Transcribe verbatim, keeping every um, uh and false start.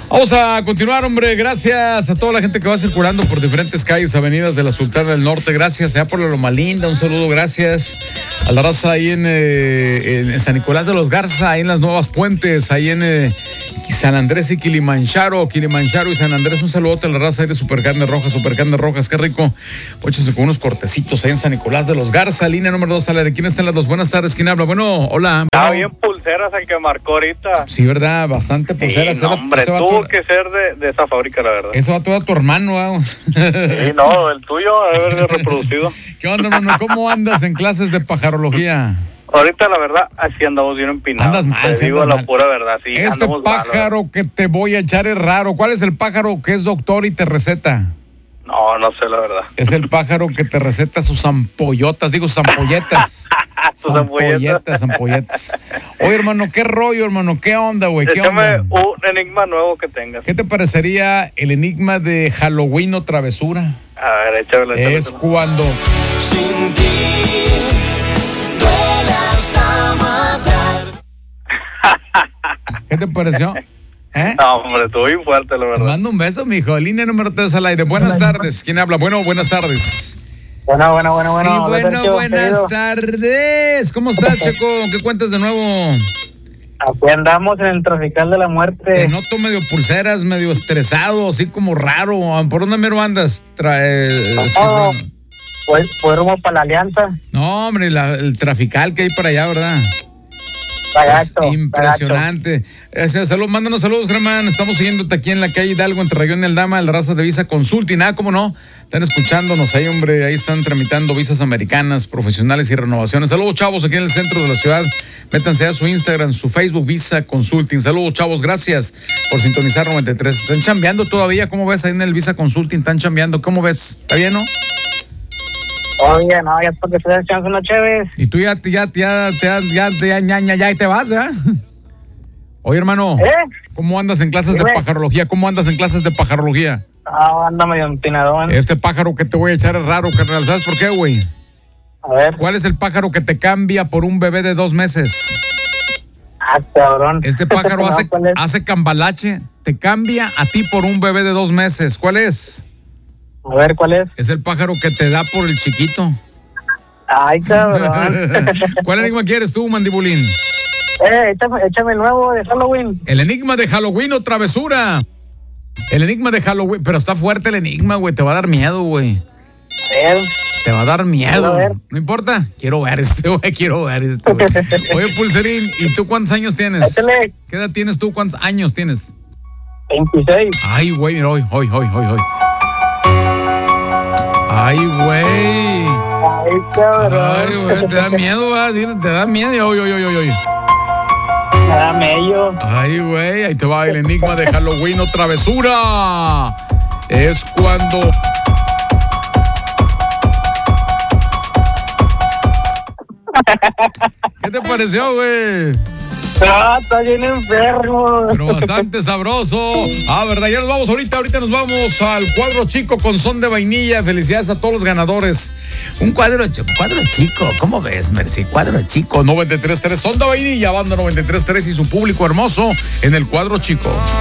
Vamos a continuar, hombre. Gracias a toda la gente que va circulando por diferentes calles, avenidas de la Sultana del Norte. Gracias, allá por la Loma Linda. Un saludo, gracias a la raza ahí en, eh, en San Nicolás de los Garza, ahí en las Nuevas Puentes, ahí en eh, San Andrés y Kilimanjaro, Kilimanjaro y San Andrés. Un saludote a la raza ahí de Supercarne Rojas, Supercarne Rojas. Qué rico. Póchese con unos cortecitos ahí en San Nicolás de los Garza. Línea número dos, al aire. ¿Quién está en las dos? Buenas tardes. ¿Quién habla? Bueno, hola. Está bien pulseras el que marcó ahorita. Sí, ¿verdad? Bastante pulseras. Sí, no, hombre, tuvo que ser de, de esa fábrica, la verdad. Eso va todo a tu hermano, ¿eh? Sí, no, el tuyo ha de haber reproducido. ¿Qué onda, hermano? ¿Cómo andas en clases de pajarología? Ahorita, la verdad, así andamos bien empinados. Andas mal, Te sí, digo andas la mal. pura verdad, sí. Este pájaro mal, que te voy a echar es raro. ¿Cuál es el pájaro que es doctor y te receta? No, no sé, la verdad. Es el pájaro que te receta sus ampollotas, digo, sus ampolletas. Sus ampolletas, ampolletas. Oye, hermano, ¿qué rollo, hermano? ¿Qué onda, güey? ¿Qué Échame onda? un enigma nuevo que tengas. ¿Qué te parecería el enigma de Halloween o travesura? A ver, échame, échame. Es cuando... Sin ti, duele hasta matar. ¿Qué te pareció? ¿Eh? No, hombre, estuvo bien fuerte, la Te verdad. mando un beso, mijo. Línea número tres al aire. Buenas tardes. ¿Quién habla? Bueno, buenas tardes. Bueno, bueno, bueno, bueno. Sí, bueno, Sergio, buenas querido. tardes. ¿Cómo estás, Checo? ¿Qué cuentas de nuevo? Aquí andamos en el trafical de la muerte. Te noto medio pulseras, medio estresado, así como raro. ¿Por dónde mero andas? Trae, No, sí, bueno. pues, pues rumbo para la Alianza. No, hombre, la- el trafical que hay para allá, ¿verdad? Pagacho, Es impresionante. Eh, salud, mándanos saludos, Germán. Estamos siguiéndote aquí en la calle Hidalgo, entre Rayón y Aldama, la raza de Visa Consulting. Ah, cómo no. Están escuchándonos ahí, hombre. Ahí están tramitando visas americanas, profesionales y renovaciones. Saludos, chavos, aquí en el centro de la ciudad. Métanse a su Instagram, su Facebook, Visa Consulting. Saludos, chavos. Gracias por sintonizar noventa y tres. ¿Están chambeando todavía? ¿Cómo ves ahí en el Visa Consulting? ¿Están chambeando? ¿Cómo ves? ¿Está bien, no? Oye, no, ya es porque se echan unas chéves. Y tú ya, ya, ya, ya, ya, ya, ya, ya, ya, y te vas, ¿ya? Oye, hermano, ¿Eh? ¿cómo andas en clases de Dime. pajarología? ¿Cómo andas en clases de pajarología? Ah, anda medio empinadón. Este pájaro que te voy a echar es raro, carnal. ¿Sabes por qué, güey? A ver. ¿Cuál es el pájaro que te cambia por un bebé de dos meses? Ah, cabrón. Este pájaro No, hace, ¿cuál es? hace cambalache, te cambia a ti por un bebé de dos meses. ¿Cuál es? A ver, ¿cuál es? Es el pájaro que te da por el chiquito. Ay, cabrón. ¿Cuál enigma quieres tú, mandibulín? eh, échame, échame el nuevo de Halloween. El enigma de Halloween o travesura. El enigma de Halloween, pero está fuerte el enigma, güey. Te va a dar miedo, güey. A ver. Te va a dar miedo. Quiero ver. No importa. Quiero ver este, güey. Quiero ver este, güey. Oye, Pulserín, ¿y tú cuántos años tienes? Échale. ¿Qué edad tienes tú? ¿Cuántos años tienes? veintiséis. Ay, güey, mira, hoy, hoy, hoy, hoy, hoy. Ay, güey. Ay, cabrón. Ay, güey, te da miedo, ¿verdad? Dile, te da miedo. Oy, oy, oy, oy, oy. Me da mello. Ay, güey, ahí te va el enigma de Halloween o travesura. Es cuando... ¿Qué te pareció, güey? Ah, está bien enfermo. Pero bastante sabroso. Ah, verdad, ya nos vamos ahorita, ahorita nos vamos al cuadro chico con son de vainilla. Felicidades a todos los ganadores. Un cuadro, ch- cuadro chico, ¿cómo ves, Mercy? Cuadro chico, noventa y tres tres, son de vainilla, banda noventa y tres tres y su público hermoso en el cuadro chico.